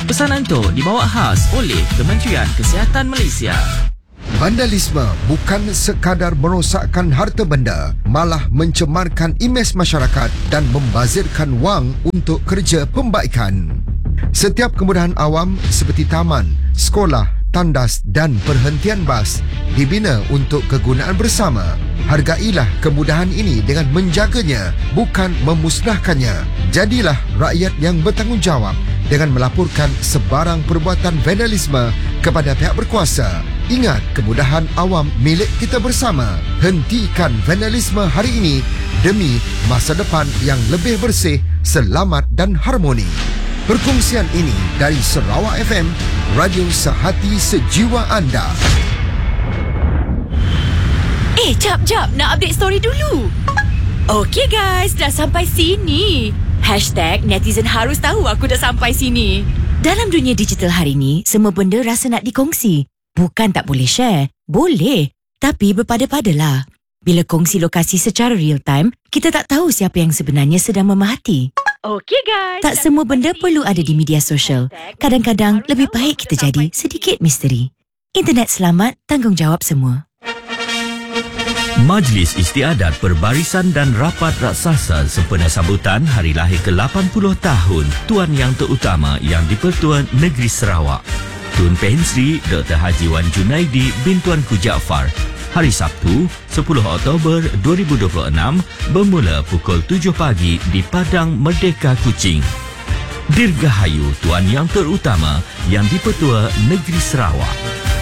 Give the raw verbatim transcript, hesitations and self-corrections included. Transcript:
Pesanan itu dibawa khas oleh Kementerian Kesihatan Malaysia. Vandalisme bukan sekadar merosakkan harta benda, malah mencemarkan imej masyarakat dan membazirkan wang untuk kerja pembaikan. Setiap kemudahan awam seperti taman, sekolah, tandas dan perhentian bas dibina untuk kegunaan bersama. Hargailah kemudahan ini dengan menjaganya, bukan memusnahkannya. Jadilah rakyat yang bertanggungjawab dengan melaporkan sebarang perbuatan vandalisme kepada pihak berkuasa. Ingat, kemudahan awam milik kita bersama. Hentikan vandalisme hari ini demi masa depan yang lebih bersih, selamat dan harmoni. Perkongsian ini dari Sarawak F M, radio sehati sejiwa anda. Eh, jap, jap. Nak update story dulu. Okey guys, dah sampai sini. Hashtag netizen harus tahu aku dah sampai sini. Dalam dunia digital hari ni, semua benda rasa nak dikongsi. Bukan tak boleh share. Boleh. Tapi berpada-padalah. Bila kongsi lokasi secara real time, kita tak tahu siapa yang sebenarnya sedang memerhati. Okey guys. Tak semua benda perlu ada di media sosial. Kadang-kadang lebih baik kita jadi sedikit misteri. Internet selamat, tanggungjawab semua. Majlis Istiadat Perbarisan dan Rapat Raksasa sempena sambutan hari lahir ke lapan puluh tahun Tuan Yang Terutama Yang di-Pertuan Negeri Sarawak, Tun Pensri Doktor Haji Wan Junaidi bin Tuanku Jaafar, hari Sabtu, sepuluh Oktober dua ribu dua puluh enam bermula pukul tujuh pagi di Padang Merdeka Kuching. Dirgahayu Tuan Yang Terutama Yang di-Pertua Negeri Sarawak.